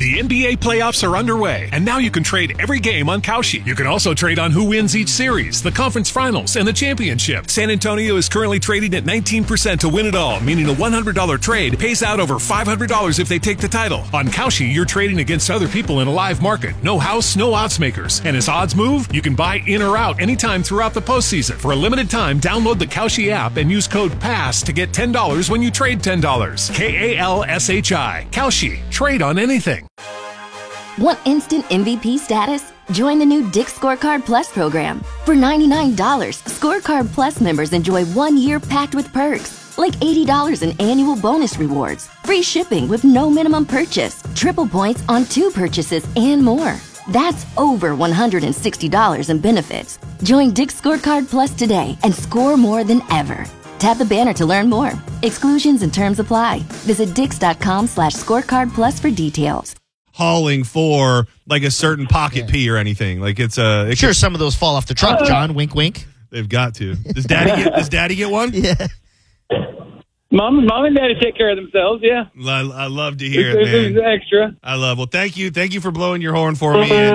The NBA playoffs are underway, and now you can trade every game on Kalshi. You can also trade on who wins each series, the conference finals, and the championship. San Antonio is currently trading at 19% to win it all, meaning a $100 trade pays out over $500 if they take the title. On Kalshi, you're trading against other people in a live market. No house, no odds makers. And as odds move, you can buy in or out anytime throughout the postseason. For a limited time, download the Kalshi app and use code PASS to get $10 when you trade $10. Kalshi. Kalshi. Trade on anything. Want instant MVP status? Join the new Dick's Scorecard Plus program. For $99, Scorecard Plus members enjoy 1 year packed with perks, like $80 in annual bonus rewards, free shipping with no minimum purchase, triple points on 2 purchases, and more. That's over $160 in benefits. Join Dick's Scorecard Plus today and score more than ever. Tap the banner to learn more. Exclusions and terms apply. Visit dix.com/scorecard plus for details. Hauling for like a certain pocket P or anything. Like it's sure some of those fall off the truck, John. Wink, wink. They've got to. Does Daddy get one? Yeah. Mom and Daddy take care of themselves. Yeah. I love to hear it, man. There's extra. I love. Well, thank you for blowing your horn for me. And,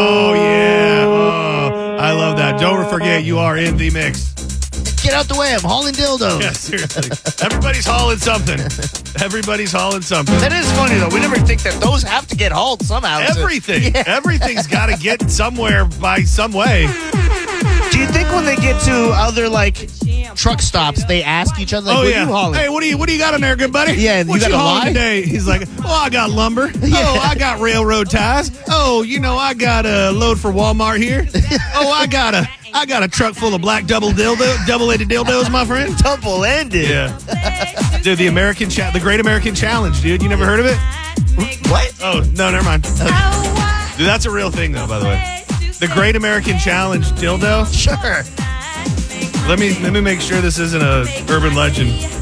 I love that. Don't forget, you are in the mix. Get out the way. I'm hauling dildos. Yeah, seriously. Everybody's hauling something. Everybody's hauling something. That is funny, though. We never think that those have to get hauled somehow. Everything. Yeah. Everything's got to get somewhere by some way. Do you think when they get to other, like, truck stops, they ask each other, like, what are you hauling? Hey, what do you got on there, good buddy? Yeah, what you got hauling today? He's like, I got lumber. Yeah. Oh, I got railroad ties. Oh, I got a load for Walmart here. Oh, I got a truck full of black double-ended dildos, my friend. Double-ended? Yeah. Dude, the Great American Challenge, dude. You never heard of it? What? Oh, no, never mind. Dude, that's a real thing, though, by the way. The Great American Challenge dildo? Sure. Let me make sure this isn't a urban legend.